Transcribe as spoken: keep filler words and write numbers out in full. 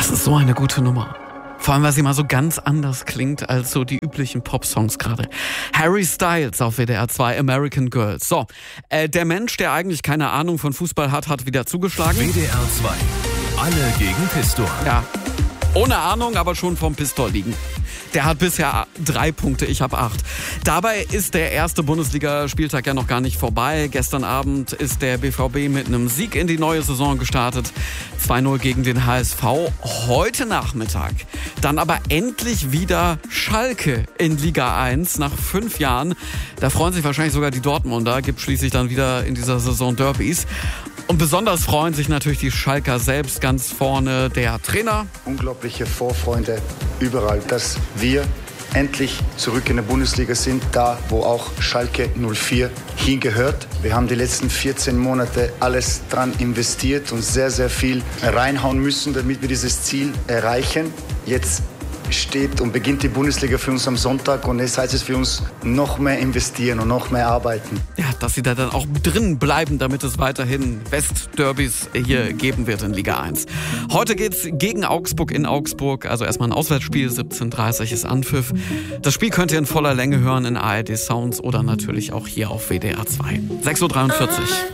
Das ist so eine gute Nummer. Vor allem, weil sie mal so ganz anders klingt als so die üblichen Popsongs gerade. Harry Styles auf W D R zwei, American Girls. So, äh, der Mensch, der eigentlich keine Ahnung von Fußball hat, hat wieder zugeschlagen. W D R zwei, alle gegen Pistor. Ja, ohne Ahnung, aber schon vom Pistol liegen. Der hat bisher drei Punkte, ich habe acht. Dabei ist der erste Bundesligaspieltag ja noch gar nicht vorbei. Gestern Abend ist der B V B mit einem Sieg in die neue Saison gestartet. zwei null gegen den H S V. Heute Nachmittag dann aber endlich wieder Schalke in Liga eins nach fünf Jahren. Da freuen sich wahrscheinlich sogar die Dortmunder. Gibt schließlich dann wieder in dieser Saison Derbys. Und besonders freuen sich natürlich die Schalker selbst, ganz vorne der Trainer. Unglaubliche Vorfreude überall, dass wir endlich zurück in der Bundesliga sind, da wo auch Schalke null vier hingehört. Wir haben die letzten vierzehn Monate alles dran investiert und sehr, sehr viel reinhauen müssen, damit wir dieses Ziel erreichen. Jetzt steht und beginnt die Bundesliga für uns am Sonntag und es heißt es für uns noch mehr investieren und noch mehr arbeiten. Ja, dass sie da dann auch drin bleiben, damit es weiterhin Westderbys hier geben wird in Liga eins. Heute geht's gegen Augsburg in Augsburg, also erstmal ein Auswärtsspiel, siebzehn Uhr dreißig ist Anpfiff. Das Spiel könnt ihr in voller Länge hören in A R D Sounds oder natürlich auch hier auf W D R zwei. sechs Uhr dreiundvierzig.